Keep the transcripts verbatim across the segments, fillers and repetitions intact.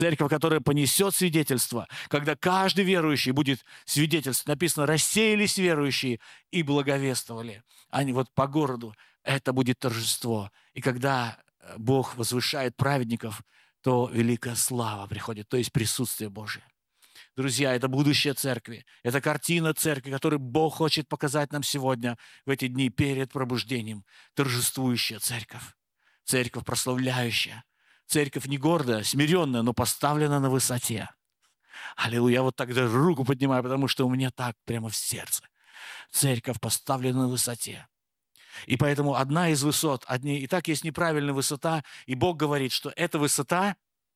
Церковь, которая понесет свидетельство, когда каждый верующий будет свидетельствовать. Написано, рассеялись верующие и благовествовали. Они вот по городу. Это будет торжество. И когда Бог возвышает праведников, то великая слава приходит, то есть присутствие Божие. Друзья, это будущее церкви. Это картина церкви, которую Бог хочет показать нам сегодня, в эти дни перед пробуждением. Торжествующая церковь. Церковь прославляющая. Церковь не гордая, смиренная, но поставлена на высоте. Аллилуйя. Я вот так даже руку поднимаю, потому что у меня так прямо в сердце. Церковь поставлена на высоте. И поэтому одна из высот, одни, и так есть неправильная высота, и Бог говорит, что эта высота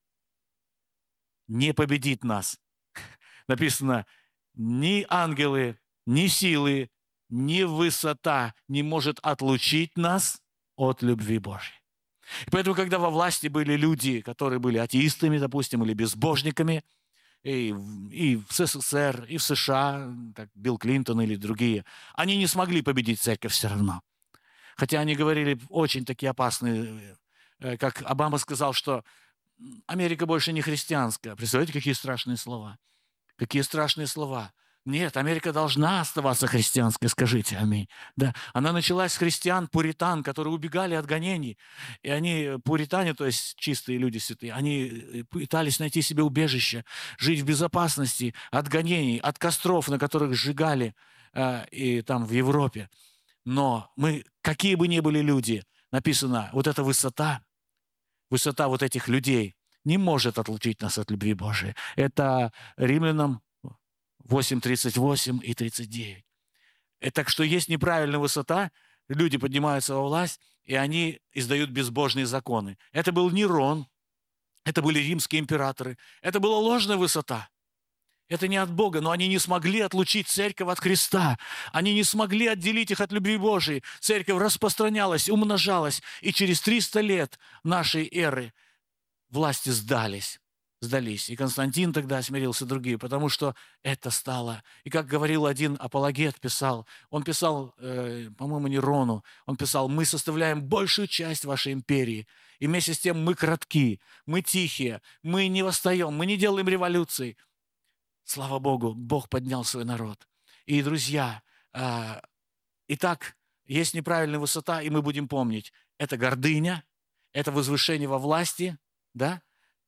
не победит нас. Написано, ни ангелы, ни силы, ни высота не может отлучить нас от любви Божьей. И поэтому, когда во власти были люди, которые были атеистами, допустим, или безбожниками, и, и в СССР, и в США, как Билл Клинтон или другие, они не смогли победить церковь все равно. Хотя они говорили очень такие опасные, как Обама сказал, что Америка больше не христианская. Представляете, какие страшные слова? Какие страшные слова. Нет, Америка должна оставаться христианской, скажите аминь. Да, она началась с христиан-пуритан, которые убегали от гонений. И они, пуритане, то есть чистые люди святые, они пытались найти себе убежище, жить в безопасности от гонений, от костров, на которых сжигали э, и там в Европе. Но мы, какие бы ни были люди, написано, вот эта высота, высота вот этих людей не может отлучить нас от любви Божией. Это Римлянам восемь, тридцать восемь и тридцать девять. И так что есть неправильная высота, люди поднимаются во власть, и они издают безбожные законы. Это был Нерон, это были римские императоры, это была ложная высота. Это не от Бога, но они не смогли отлучить церковь от Христа. Они не смогли отделить их от любви Божией. Церковь распространялась, умножалась, и через триста лет нашей эры власти сдались. сдались. И Константин тогда смирился, другие, потому что это стало. И как говорил один апологет, писал, он писал, э, по-моему, Нерону, он писал, мы составляем большую часть вашей империи, и вместе с тем мы кратки, мы тихие, мы не восстаем, мы не делаем революций. Слава Богу, Бог поднял свой народ. И, друзья, э, итак, есть неправильная высота, и мы будем помнить, это гордыня, это возвышение во власти, да,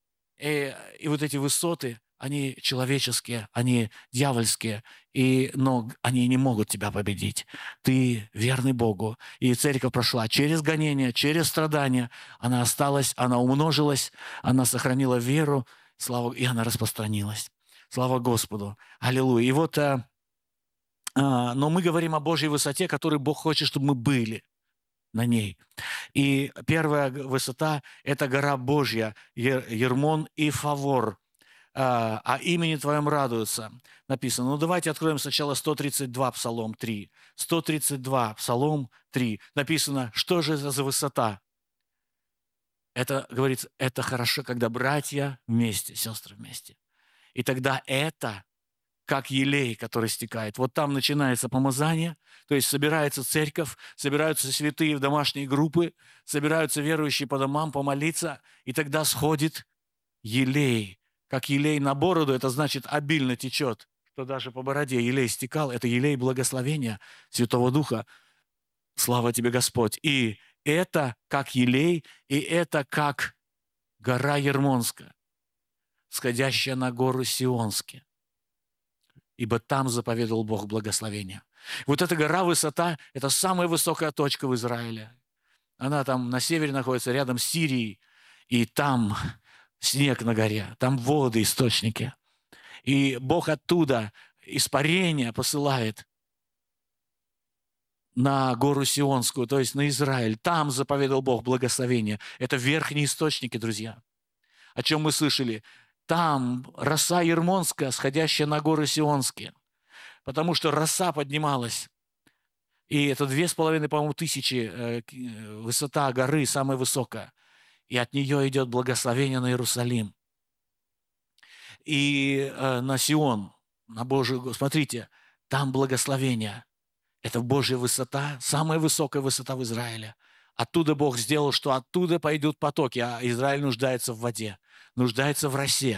И, и вот эти высоты, они человеческие, они дьявольские, и, но они не могут тебя победить. Ты верный Богу. И церковь прошла через гонения, через страдания. Она осталась, она умножилась, она сохранила веру, слава, и она распространилась. Слава Господу. Аллилуйя. И вот, а, а, но мы говорим о Божьей высоте, которой Бог хочет, чтобы мы были на ней. И первая высота – это гора Божья, Ермон и Фавор. А, «О имени Твоем радуются». Написано. Ну, давайте откроем сначала сто тридцать два, Псалом три. сто тридцать два, Псалом три. Написано, что же это за высота? Это, говорится, это хорошо, когда братья вместе, сестры вместе. И тогда это как елей, который стекает. Вот там начинается помазание, то есть собирается церковь, собираются святые в домашние группы, собираются верующие по домам помолиться, и тогда сходит елей. Как елей на бороду, это значит обильно течет, что даже по бороде елей стекал, это елей благословения Святого Духа. Слава тебе, Господь. И это как елей, и это как гора Ермонская, сходящая на гору Сионские. Ибо там заповедовал Бог благословения. Вот эта гора, высота, это самая высокая точка в Израиле. Она там на севере находится, рядом с Сирией, и там снег на горе, там воды, источники. И Бог оттуда испарение посылает на гору Сионскую, то есть на Израиль. Там заповедовал Бог благословения. Это верхние источники, друзья. О чем мы слышали? Там роса Ермонская, сходящая на горы Сионские. Потому что роса поднималась. И это две с половиной, по-моему, тысячи э, высота горы, самая высокая. И от нее идет благословение на Иерусалим. И э, на Сион, на Божию... Смотрите, там благословение. Это Божья высота, самая высокая высота в Израиле. Оттуда Бог сделал, что оттуда пойдут потоки, а Израиль нуждается в воде. нуждается в росе.